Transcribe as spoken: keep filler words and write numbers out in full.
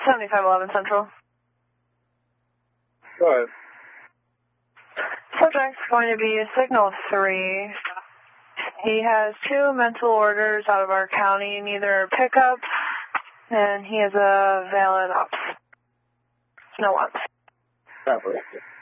seventy-five eleven Central. Go ahead. Subject's going to be signal three. He has two mental orders out of our county, neither pickup, and he has a valid ops. No ops. Copy.